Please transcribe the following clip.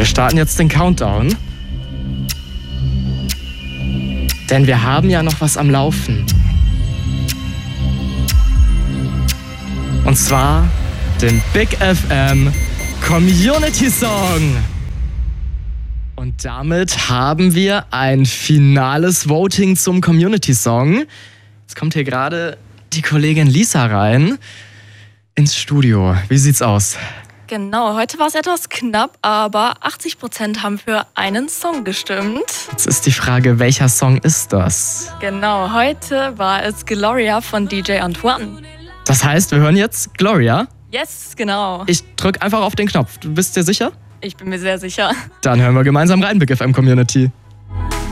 Wir starten jetzt den Countdown. Denn wir haben ja noch was am Laufen. Und zwar den Big FM Community Song. Und damit haben wir ein finales Voting zum Community Song. Jetzt kommt hier gerade die Kollegin Lisa rein ins Studio. Wie sieht's aus? Genau, heute war es etwas knapp, aber 80% haben für einen Song gestimmt. Jetzt ist die Frage, welcher Song ist das? Genau, heute war es Gloria von DJ Antoine. Das heißt, wir hören jetzt Gloria? Yes, genau. Ich drück einfach auf den Knopf. Du bist dir sicher? Ich bin mir sehr sicher. Dann hören wir gemeinsam rein, Big FM Community.